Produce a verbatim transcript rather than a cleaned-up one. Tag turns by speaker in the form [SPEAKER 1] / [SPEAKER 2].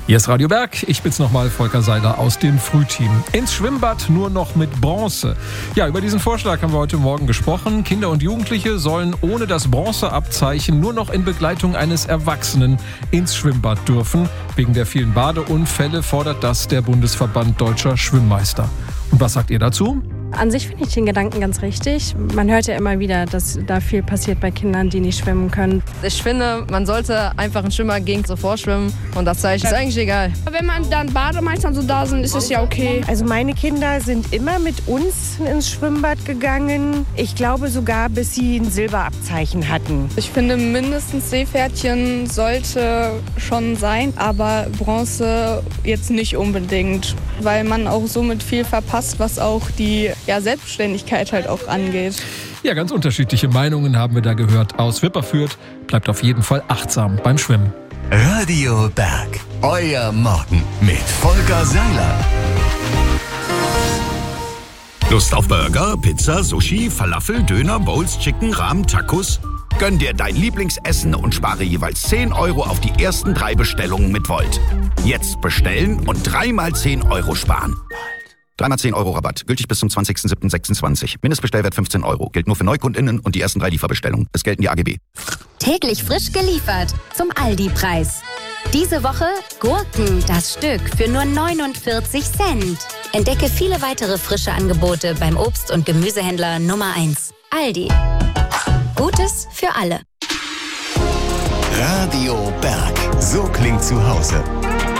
[SPEAKER 1] Hier ist Radio Berg. Ich bin's nochmal, Volker Seiler aus dem Frühteam. Ins Schwimmbad nur noch mit Bronze. Ja, über diesen Vorschlag haben wir heute Morgen gesprochen. Kinder und Jugendliche sollen ohne das Bronzeabzeichen nur noch in Begleitung eines Erwachsenen ins Schwimmbad dürfen. Wegen der vielen Badeunfälle fordert das der Bundesverband Deutscher Schwimmmeister. Und was sagt ihr dazu?
[SPEAKER 2] An sich finde ich den Gedanken ganz richtig. Man hört ja immer wieder, dass da viel passiert bei Kindern, die nicht schwimmen können.
[SPEAKER 3] Ich finde, man sollte einfach einen Schwimmer gegen so vorschwimmen und das Zeichen ist eigentlich egal.
[SPEAKER 4] Wenn man dann Bademeister so da sind, ist es ja okay.
[SPEAKER 5] Also meine Kinder sind immer mit uns ins Schwimmbad gegangen. Ich glaube sogar, bis sie ein Silberabzeichen hatten.
[SPEAKER 4] Ich finde, mindestens Seepferdchen sollte schon sein, aber Bronze jetzt nicht unbedingt, weil man auch somit viel verpasst, was auch die ja, Selbstständigkeit halt auch angeht.
[SPEAKER 1] Ja, ganz unterschiedliche Meinungen haben wir da gehört. Aus Wipperfürth bleibt auf jeden Fall achtsam beim Schwimmen.
[SPEAKER 6] Radio Berg, euer Morgen mit Volker Seiler. Lust auf Burger, Pizza, Sushi, Falafel, Döner, Bowls, Chicken, Rahmen, Tacos? Gönn dir dein Lieblingsessen und spare jeweils zehn Euro auf die ersten drei Bestellungen mit Volt. Jetzt bestellen und dreimal zehn Euro sparen. Dreimal zehn Euro Rabatt. Gültig bis zum zwanzigster siebter sechsundzwanzig. Mindestbestellwert fünfzehn Euro. Gilt nur für NeukundInnen und die ersten drei Lieferbestellungen. Es gelten die A G B.
[SPEAKER 7] Täglich frisch geliefert zum Aldi-Preis. Diese Woche Gurken, das Stück, für nur neunundvierzig Cent. Entdecke viele weitere frische Angebote beim Obst- und Gemüsehändler Nummer eins. Aldi. Gutes für alle.
[SPEAKER 6] Radio Berg. So klingt zu Hause.